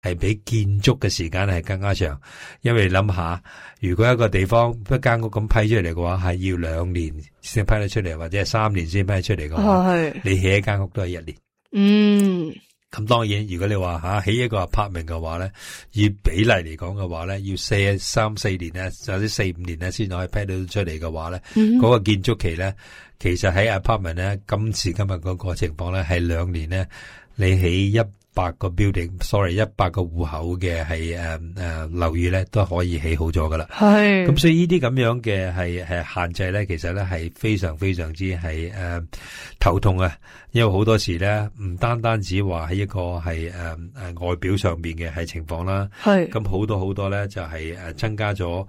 係比建築嘅時間係更加長，因為你諗下，如果一個地方一間屋咁批出嚟嘅話，係要2年先批得出嚟，或者係3年先批得出嚟嘅話，你起一間屋都係1年。咁當然，如果你話起一個 apartment 嘅話咧，以比例嚟講嘅話咧，要3-4年咧，或者4-5年咧，先可以批到出嚟嘅話咧，嗰個建築期咧，其實喺 apartment 咧，今時今日嗰個情況咧，係2年咧，你起100個 building，100個戶口嘅係樓宇咧，都可以起好咗噶啦。係。咁所以呢啲咁樣嘅係限制咧，其實咧係非常非常之係頭痛啊！因為好多時咧，唔單單止話喺一個係外表上邊嘅係情況啦。係。咁好多咧就係增加咗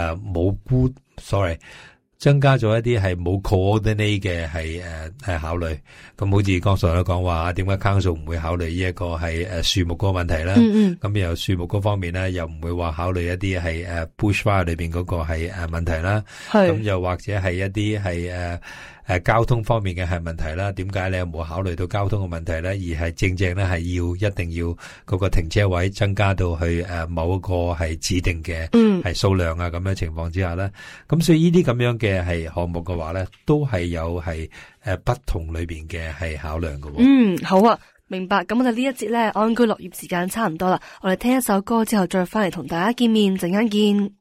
增加咗一啲係冇 coordinate 嘅係考慮，咁好似剛才都講話，點解 council 唔會考慮呢一個係樹木嗰個問題啦？咁又樹木嗰方面咧，又唔會話考慮一啲係bushfire 裏邊嗰個係問題啦。咁又或者係一啲係交通方面嘅係問題啦，點解你有冇考慮到交通嘅問題咧？而係正正咧係一定要嗰個停車位增加到去某一個係指定嘅係數量啊，咁樣情況之下咧，咁所以呢啲咁樣嘅係項目嘅話咧，都係有係不同裏邊嘅係考量嘅。 好啊，明白。咁我哋呢一節咧安居樂業時間差唔多啦，我哋聽一首歌之後再翻嚟同大家見面，陣間見。